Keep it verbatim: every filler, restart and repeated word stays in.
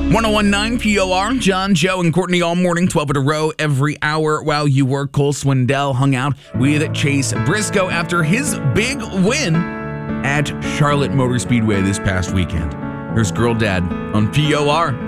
one oh one point nine P O R, John, Joe, and Courtney all morning, twelve in a row, every hour while you work. Cole Swindell hung out with Chase Briscoe after his big win at Charlotte Motor Speedway this past weekend. Here's Girl Dad on P O R.